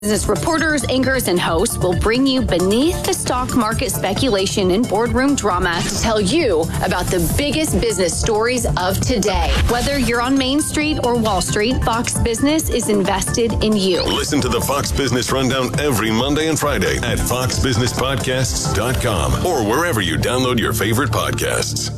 Business reporters, anchors, and hosts will bring you beneath the stock market speculation and boardroom drama to tell you about the biggest business stories of today. Whether you're on Main Street or Wall Street, Fox Business is invested in you. Listen to the Fox Business Rundown every Monday and Friday at foxbusinesspodcasts.com or wherever you download your favorite podcasts.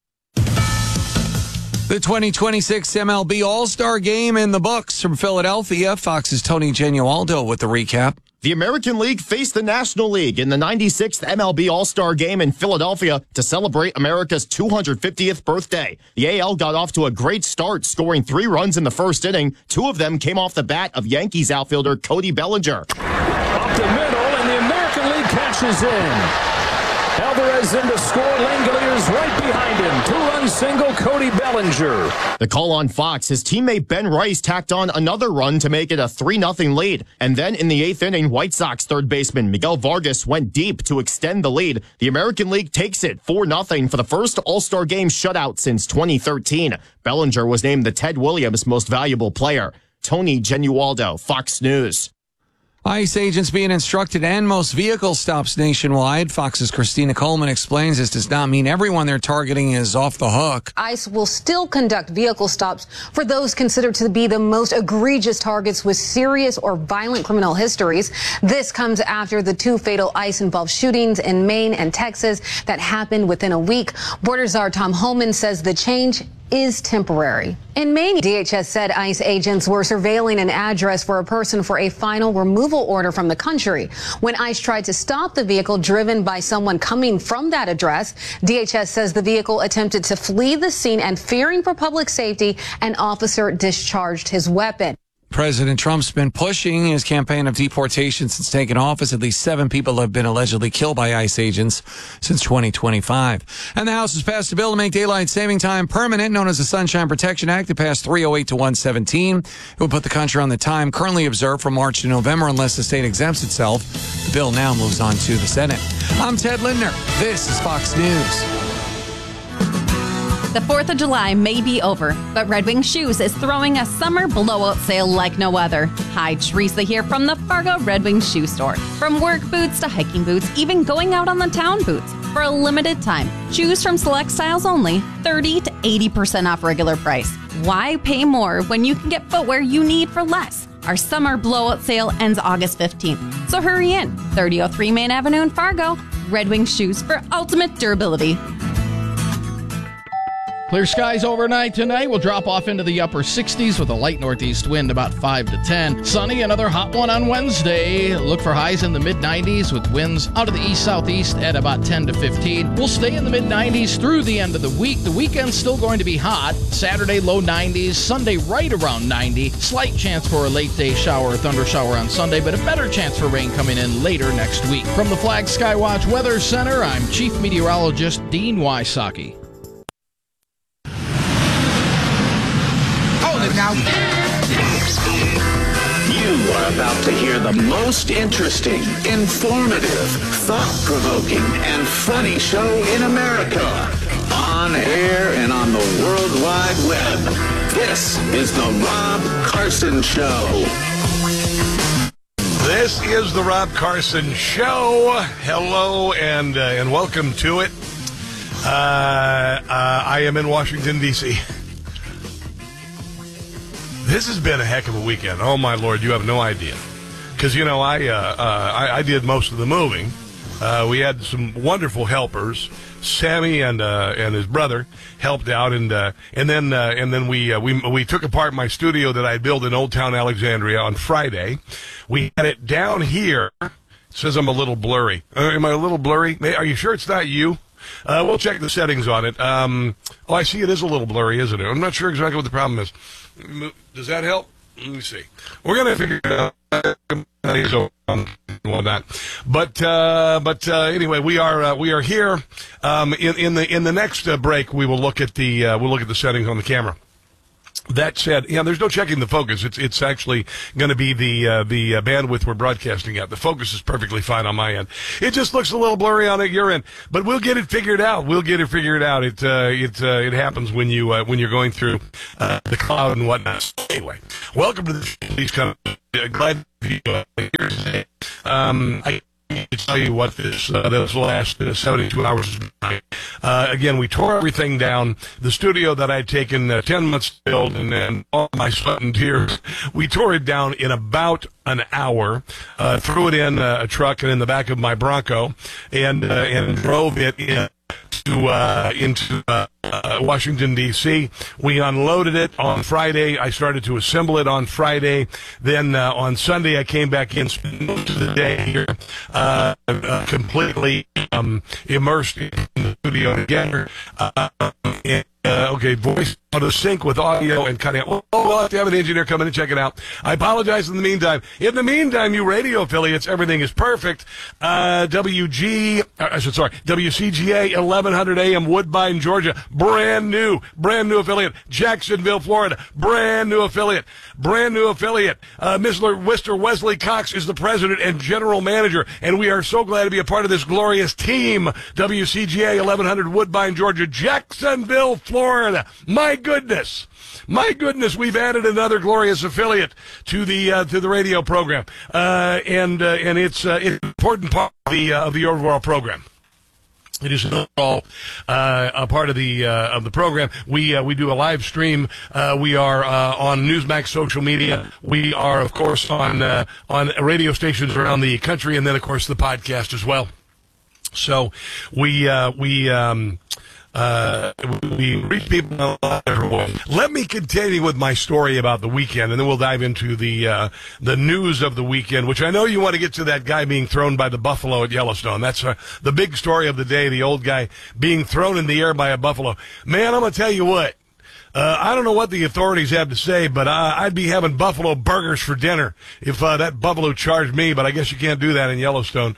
The 2026 MLB All-Star Game in the books. From Philadelphia, Fox's Tony Genualdo with the recap. The American League faced the National League in the 96th MLB All-Star Game in Philadelphia to celebrate America's 250th birthday. The AL got off to a great start, scoring 3 runs in the first inning. 2 of them came off the bat of Yankees outfielder Cody Bellinger. Up the middle, and the American League catches in. Alvarez in to score. Langoliers right behind him. 2-run single, Cody Bellinger. The call on Fox, his teammate Ben Rice tacked on another run to make it a 3-0 lead. And then in the 8th inning, White Sox third baseman Miguel Vargas went deep to extend the lead. The American League takes it 4-0 for the first All-Star Game shutout since 2013. Bellinger was named the Ted Williams Most Valuable Player. Tony Genualdo, Fox News. ICE agents being instructed to end most vehicle stops nationwide. Fox's Christina Coleman explains this does not mean everyone they're targeting is off the hook. ICE will still conduct vehicle stops for those considered to be the most egregious targets with serious or violent criminal histories. This comes after the 2 fatal ICE-involved shootings in Maine and Texas that happened within a week. Border Czar Tom Homan says the change is temporary. In Maine, DHS said ICE agents were surveilling an address for a person for a final removal order from the country. When ICE tried to stop the vehicle driven by someone coming from that address, DHS says the vehicle attempted to flee the scene and, fearing for public safety, an officer discharged his weapon. President Trump's been pushing his campaign of deportation since taking office. At least 7 people have been allegedly killed by ICE agents since 2025. And the House has passed a bill to make daylight saving time permanent, known as the Sunshine Protection Act. It passed 308 to 117. It would put the country on the time currently observed from March to November unless the state exempts itself. The bill now moves on to the Senate. I'm Ted Lindner. This is Fox News. The 4th of July may be over, but Red Wing Shoes is throwing a summer blowout sale like no other. Hi, Teresa here from the Fargo Red Wing Shoe Store. From work boots to hiking boots, even going out on the town boots. For a limited time, choose from select styles only, 30 to 80% off regular price. Why pay more when you can get footwear you need for less? Our summer blowout sale ends August 15th, so hurry in. 3003 Main Avenue in Fargo. Red Wing Shoes for ultimate durability. Clear skies overnight tonight. We'll drop off into the upper 60s with a light northeast wind about 5 to 10. Sunny, another hot one on Wednesday. Look for highs in the mid-90s with winds out of the east-southeast at about 10 to 15. We'll stay in the mid-90s through the end of the week. The weekend's still going to be hot. Saturday, low 90s. Sunday, right around 90. Slight chance for a late-day shower or thunder shower on Sunday, but a better chance for rain coming in later next week. From the Flag Skywatch Weather Center, I'm Chief Meteorologist Dean Wysocki. Now, you are about to hear the most interesting, informative, thought-provoking, and funny show in America. On air and on the World Wide Web. This is the Rob Carson Show. This is the Rob Carson Show. Hello and welcome to it. I am in Washington, D.C. This has been a heck of a weekend. Oh, my Lord, you have no idea. Because, you know, I did most of the moving. We had some wonderful helpers. Sammy and his brother helped out, and then we took apart my studio that I built in Old Town Alexandria on Friday. We had it down here. It says I'm a little blurry. Am I a little blurry? Are you sure it's not you? We'll check the settings on it. I see it is a little blurry, isn't it? I'm not sure exactly what the problem is. Does that help? Let me see. We're going to figure it out. But anyway, we are here. In the next break, we will look at the settings on the camera. That said, yeah, there's no checking the focus. It's actually going to be the bandwidth we're broadcasting at. The focus is perfectly fine on my end. It just looks a little blurry on your end, but we'll get it figured out. It happens when you're going through the cloud and whatnot. Anyway, welcome to the Please Come glad to be here today. I can't tell you what this last 72 hours has been. Again, we tore everything down. The studio that I'd taken 10 months to build and all my sweat and tears, we tore it down in about an hour, threw it in a truck and in the back of my Bronco, and drove it into Washington, D.C. We unloaded it on Friday. I started to assemble it on Friday. Then on Sunday, I came back in, spent most of the day here, completely immersed in the studio together. Okay, voice out of sync with audio and cutting out. We'll have to have an engineer come in and check it out. I apologize in the meantime. In the meantime, you radio affiliates, everything is perfect. WCGA 1100 AM, Woodbine, Georgia, brand new affiliate. Jacksonville, Florida, brand new affiliate. Mr. Wesley Cox is the president and general manager, and we are so glad to be a part of this glorious team. WCGA 1100 Woodbine, Georgia, Jacksonville, Florida. My goodness, we've added another glorious affiliate to the radio program, and it's an important part of the overall program. It is all a part of the program. We do a live stream. We are on Newsmax social media. We are, of course, on radio stations around the country, and then, of course, the podcast as well. So we reach people in a lot of different ways. Let me continue with my story about the weekend, and then we'll dive into the news of the weekend, which I know you want to get to that guy being thrown by the buffalo at Yellowstone. That's the big story of the day, the old guy being thrown in the air by a buffalo. Man, I'm going to tell you what. I don't know what the authorities have to say, but I'd be having buffalo burgers for dinner if that buffalo charged me, but I guess you can't do that in Yellowstone.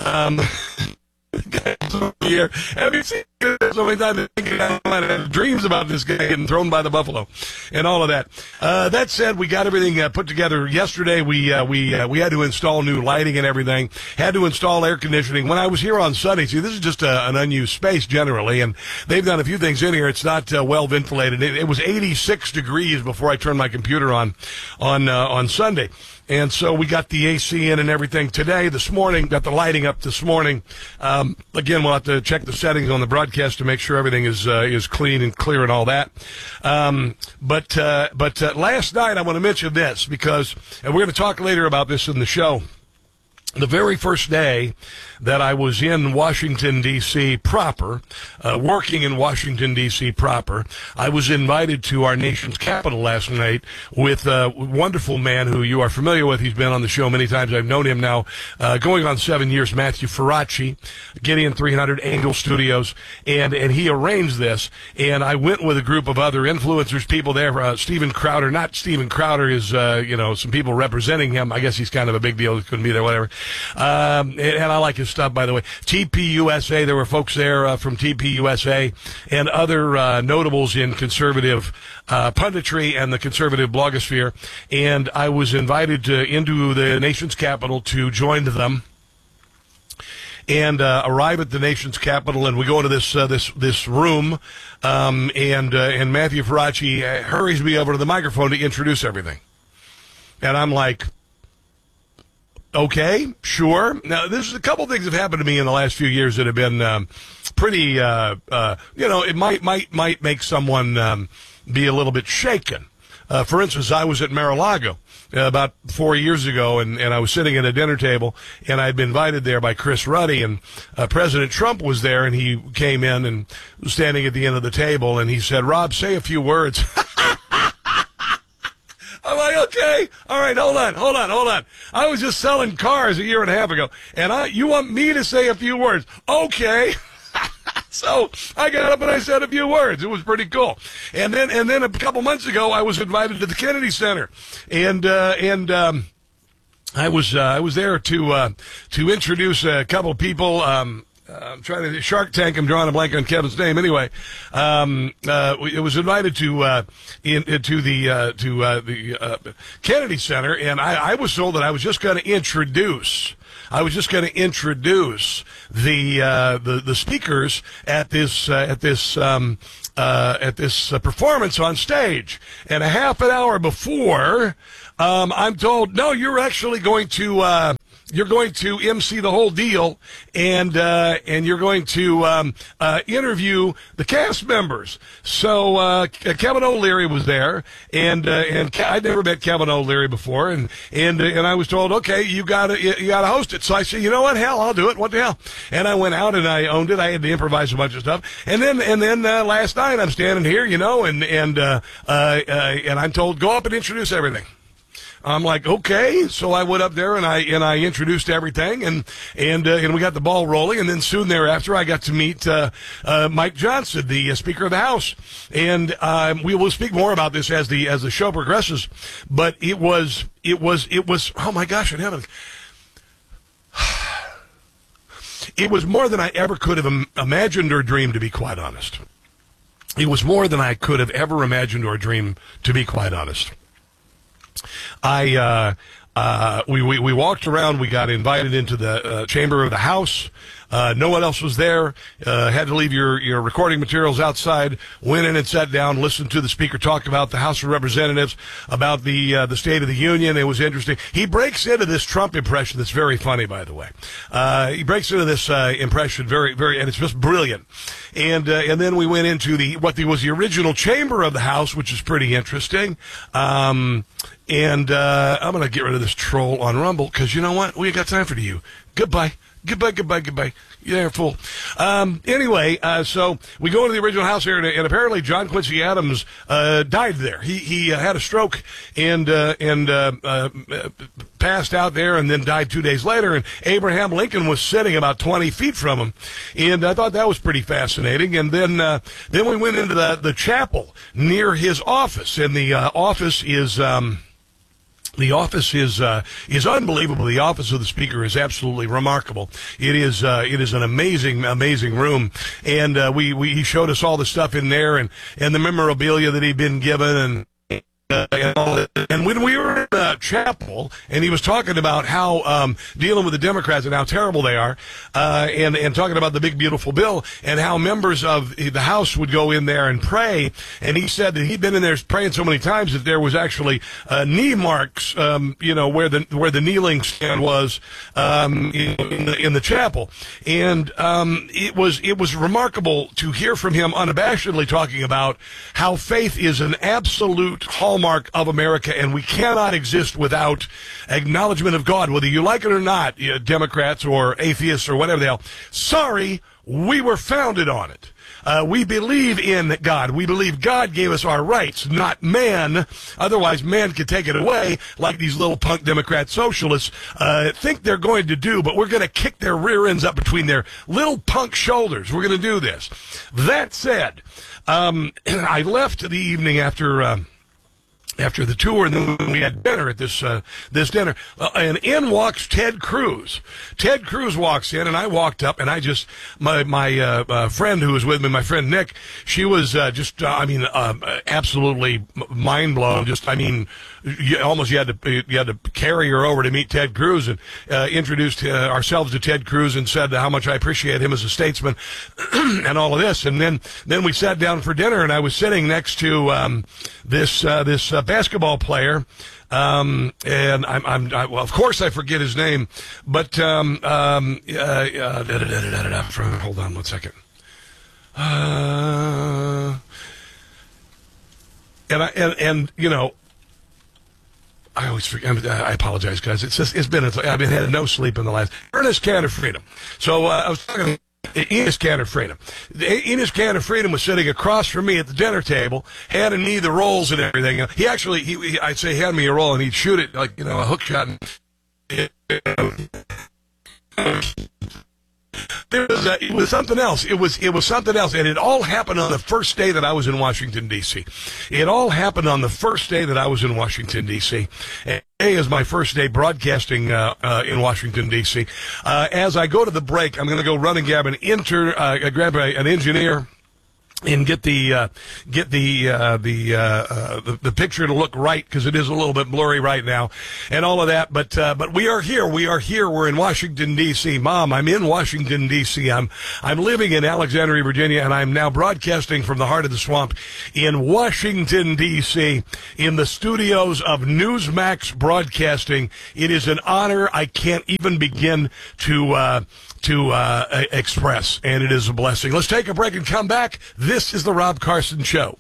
Here. Have you seen so many times I have dreams about this guy getting thrown by the buffalo and all of that? That said, we got everything put together yesterday. We had to install new lighting and everything, had to install air conditioning. When I was here on Sunday, see, this is just an unused space generally, and they've done a few things in here. It's not well ventilated. It was 86 degrees before I turned my computer on Sunday. And so we got the AC in and everything today, this morning, got the lighting up this morning. Again, we'll have to check the settings on the broadcast to make sure everything is clean and clear and all that. But last night I want to mention this because, and we're going to talk later about this in the show. The very first day that I was in Washington, D.C. proper, working in Washington, D.C. proper, I was invited to our nation's capital last night with a wonderful man who you are familiar with. He's been on the show many times. I've known him now going on 7 years, Matthew Ferracci, Gideon 300 Angel Studios, and he arranged this, and I went with a group of other influencers, people there. Steven Crowder, not Steven Crowder is, some people representing him. I guess he's kind of a big deal. He couldn't be there, whatever. And I like his stuff, by the way. TPUSA, there were folks there from TPUSA and other notables in conservative punditry and the conservative blogosphere. And I was invited into the nation's capital to join them and arrive at the nation's capital. And we go into this room, and Matthew Ferracci hurries me over to the microphone to introduce everything. And I'm like, okay, sure. Now, there's a couple things that have happened to me in the last few years that have been pretty, it might make someone be a little bit shaken. For instance, I was at Mar-a-Lago about 4 years ago, and I was sitting at a dinner table, and I'd been invited there by Chris Ruddy, and President Trump was there, and he came in and was standing at the end of the table, and he said, "Rob, say a few words." I'm like, okay, all right, hold on. I was just selling cars a year and a half ago, and you want me to say a few words? Okay. So I got up and I said a few words. It was pretty cool. And then a couple months ago, I was invited to the Kennedy Center, and I was there to introduce a couple of people. I'm trying to Shark Tank. I'm drawing a blank on Kevin's name. Anyway, it was invited to the Kennedy Center, and I was told that I was just going to introduce the speakers at this performance on stage, and a half an hour before, I'm told, no, you're actually going to MC the whole deal, and you're going to interview the cast members. So Kevin O'Leary was there, and I'd never met Kevin O'Leary before, and I was told, okay, you gotta host it. So I said, you know what, hell, I'll do it. What the hell? And I went out and I owned it. I had to improvise a bunch of stuff, and then last night I'm standing here, and I'm told, go up and introduce everything. I'm like, okay. So I went up there and I introduced everything, and we got the ball rolling. And then soon thereafter, I got to meet Mike Johnson, the Speaker of the House, and we will speak more about this as the show progresses. But it was oh my gosh, in heaven. It was more than I ever could have imagined or dreamed, to be quite honest. It was more than I could have ever imagined or dreamed, to be quite honest. We walked around. We got invited into the chamber of the House. No one else was there. Had to leave your recording materials outside. Went in and sat down, listened to the speaker talk about the House of Representatives, about the State of the Union. It was interesting. He breaks into this Trump impression that's very funny, by the way. He breaks into this impression very, very, and it's just brilliant. And then we went into what was the original chamber of the House, which is pretty interesting. I'm going to get rid of this troll on Rumble, because you know what? We ain't got time for you. Goodbye. You're fool. Anyway, so we go into the original House here, and apparently John Quincy Adams died there. He had a stroke and passed out there, and then died 2 days later. And Abraham Lincoln was sitting about 20 feet from him, and I thought that was pretty fascinating. And then we went into the chapel near his office, and the office is. The office is unbelievable. The office of the Speaker is absolutely remarkable. It is an amazing room, and he showed us all the stuff in there and the memorabilia that he'd been given and all that. And when we were in the chapel, and he was talking about how dealing with the Democrats and how terrible they are, and talking about the big beautiful bill and how members of the House would go in there and pray, and he said that he'd been in there praying so many times that there was actually knee marks, where the kneeling stand was in the chapel, and it was remarkable to hear from him unabashedly talking about how faith is an absolute hallmark of America, and we cannot exist without acknowledgement of God, whether you like it or not, Democrats or atheists or whatever the hell. Sorry, we were founded on it. We believe in God. We believe God gave us our rights, not man. Otherwise, man could take it away, like these little punk Democrat socialists think they're going to do, but we're going to kick their rear ends up between their little punk shoulders. We're going to do this. That said, I left the evening after the tour, and then we had dinner at this dinner, and in walks Ted Cruz. Ted Cruz walks in, and I walked up, and I just my friend who was with me, my friend Nick, she was absolutely mind blown. You had to carry her over to meet Ted Cruz, and introduced ourselves to Ted Cruz and said how much I appreciate him as a statesman and all of this. And then we sat down for dinner, and I was sitting next to this basketball player, and well, of course I forget his name, but hold on one second. I always forget. I apologize, guys. I've been had no sleep in the last. Ernest Cantor Freedom. So I was talking. Enos Cantor Freedom. Enos Cantor Freedom was sitting across from me at the dinner table, handing me the rolls and everything. I'd say, hand me a roll, and he'd shoot it like, a hook shot. It was something else. It was something else, and it all happened on the first day that I was in Washington, D.C. It all happened on the first day that I was in Washington, D.C. And today is my first day broadcasting in Washington, D.C. As I go to the break, I'm going to go run and grab an engineer and get the picture to look right, because it is a little bit blurry right now, and all of that. But we are here. We're in Washington, D.C. Mom, I'm in Washington, D.C. I'm living in Alexandria, Virginia, and I'm now broadcasting from the heart of the swamp in Washington, D.C. in the studios of Newsmax Broadcasting. It is an honor I can't even begin to express, and it is a blessing. Let's take a break and come back. This is the Rob Carson Show.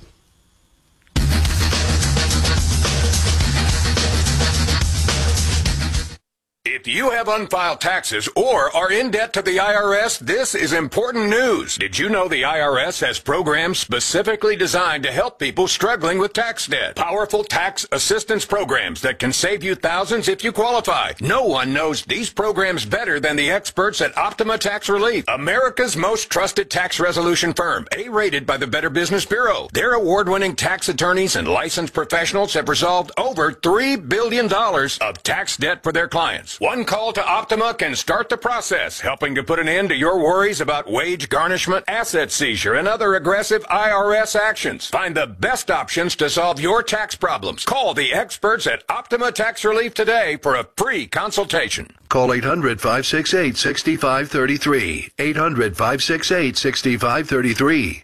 If you have unfiled taxes or are in debt to the IRS, this is important news. Did you know the IRS has programs specifically designed to help people struggling with tax debt? Powerful tax assistance programs that can save you thousands if you qualify. No one knows these programs better than the experts at Optima Tax Relief, America's most trusted tax resolution firm, A-rated by the Better Business Bureau. Their award-winning tax attorneys and licensed professionals have resolved over $3 billion of tax debt for their clients. One call to Optima can start the process, helping to put an end to your worries about wage garnishment, asset seizure, and other aggressive IRS actions. Find the best options to solve your tax problems. Call the experts at Optima Tax Relief today for a free consultation. Call 800-568-6533. 800-568-6533.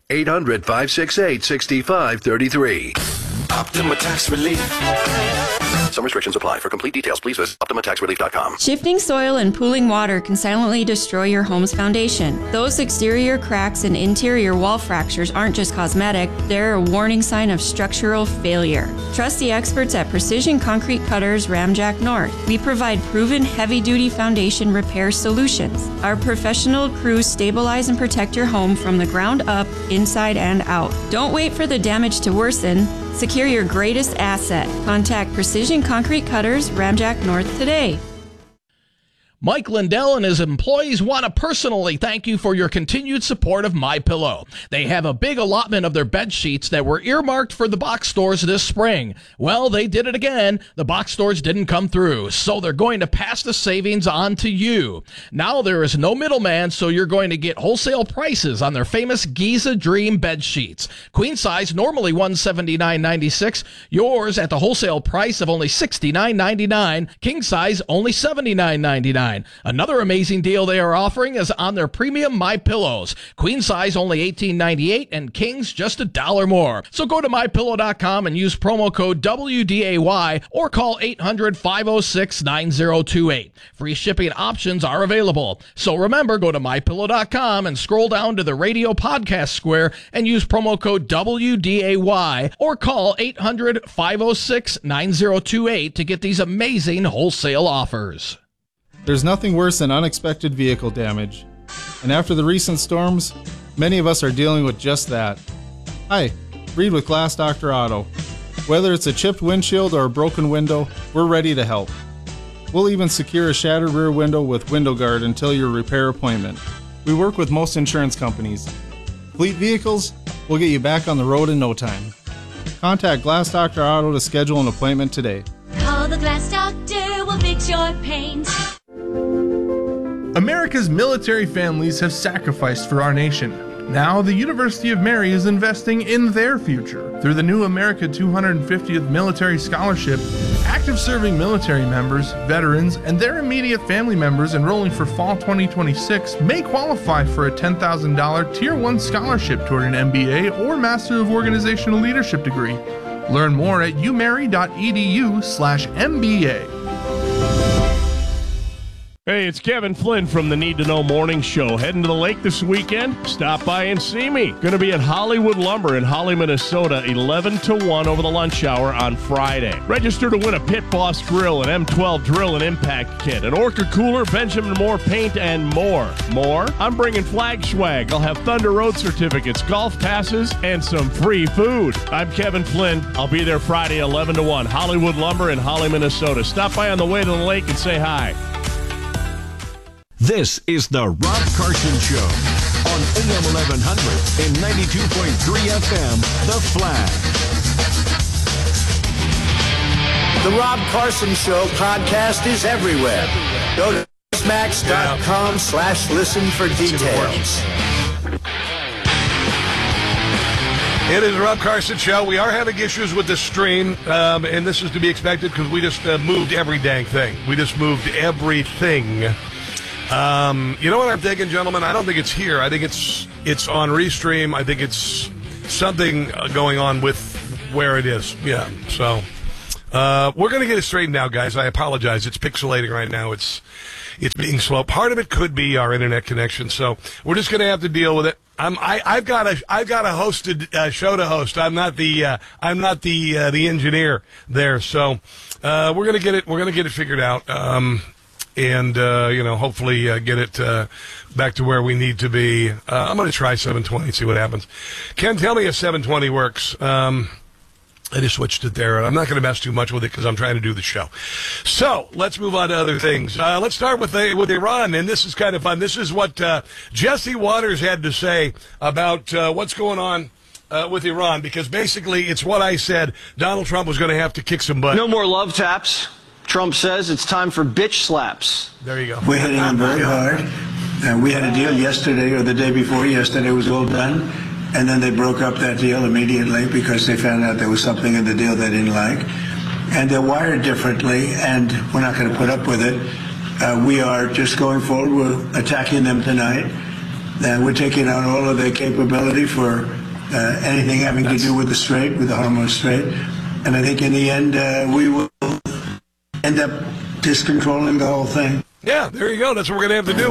800-568-6533. Optima Tax Relief. Some restrictions apply. For complete details, please visit OptimaTaxRelief.com. Shifting soil and pooling water can silently destroy your home's foundation. Those exterior cracks and interior wall fractures aren't just cosmetic, they're a warning sign of structural failure. Trust the experts at Precision Concrete Cutters Ramjack North. We provide proven heavy-duty foundation repair solutions. Our professional crews stabilize and protect your home from the ground up, inside and out. Don't wait for the damage to worsen. Secure your greatest asset. Contact Precision Concrete Cutters Ramjack North today. Mike Lindell and his employees want to personally thank you for your continued support of MyPillow. They have a big allotment of their bed sheets that were earmarked for the box stores this spring. Well, they did it again. The box stores didn't come through, so they're going to pass the savings on to you. Now there is no middleman, so you're going to get wholesale prices on their famous Giza Dream bed sheets. Queen size, normally $179.96. Yours at the wholesale price of only $69.99. King size, only $79.99. Another amazing deal they are offering is on their premium MyPillows. Queen size only $18.98 and kings just $1 more. So go to MyPillow.com and use promo code WDAY or call 800-506-9028. Free shipping options are available. So remember, go to MyPillow.com and scroll down to the radio podcast square and use promo code WDAY or call 800-506-9028 to get these amazing wholesale offers. There's nothing worse than unexpected vehicle damage. And after the recent storms, many of us are dealing with just that. Hi, Reed with Glass Doctor Auto. Whether it's a chipped windshield or a broken window, we're ready to help. We'll even secure a shattered rear window with Window Guard until your repair appointment. We work with most insurance companies. Fleet vehicles, we'll get you back on the road in no time. Contact Glass Doctor Auto to schedule an appointment today. Call the Glass Doctor, we'll fix your paint. America's military families have sacrificed for our nation. Now, the University of Mary is investing in their future. Through the new America 250th Military Scholarship, active serving military members, veterans, and their immediate family members enrolling for fall 2026 may qualify for a $10,000 Tier 1 scholarship toward an MBA or Master of Organizational Leadership degree. Learn more at umary.edu/MBA. Hey, it's Kevin Flynn from the Need to Know Morning Show. Heading to the lake this weekend? Stop by and see me. Going to be at Hollywood Lumber in Holly, Minnesota, 11 to 1 over the lunch hour on Friday. Register to win a Pit Boss grill, an M12 drill and impact kit, an Orca cooler, Benjamin Moore paint, and more. I'm bringing flag swag. I'll have Thunder Road certificates, golf passes, and some free food. I'm Kevin Flynn. I'll be there Friday, 11 to 1, Hollywood Lumber in Holly, Minnesota. Stop by on the way to the lake and say hi. This is the Rob Carson Show on AM 1100 and 92.3 FM, The Flag. The Rob Carson Show podcast is everywhere. Go to Newsmax.com/listen for details. It is the Rob Carson Show. We are having issues with the stream, and this is to be expected because we just moved every dang thing. We just moved everything. You know what I'm thinking, gentlemen? I don't think it's here. I think it's on Restream. I think it's something going on with where it is. Yeah, so we're going to get it straightened out, guys. I apologize. It's pixelating right now. It's being slow. Part of it could be our internet connection, so we're just going to have to deal with it. I've got a hosted show to host. I'm not the engineer there, so we're gonna get it figured out, and hopefully get it back to where we need to be. I'm gonna try 720, see what happens. Ken, tell me if 720 works. I just switched it there, and I'm not going to mess too much with it because I'm trying to do the show. So let's move on to other things. Let's start with Iran, and this is kind of fun. This is what Jesse Waters had to say about what's going on with Iran, because basically it's what I said. Donald Trump was going to have to kick some butt. No more love taps. Trump says it's time for bitch slaps. There you go. We're hitting them very hard. We had a deal yesterday or the day before yesterday. It was all done. And then they broke up that deal immediately because they found out there was something in the deal they didn't like. And they're wired differently, and we're not going to put up with it. We are just going forward. We're attacking them tonight. We're taking out all of their capability for anything having to do with the Strait, with the Hormuz Strait. And I think in the end, we will end up discontrolling the whole thing. Yeah, there you go. That's what we're going to have to do.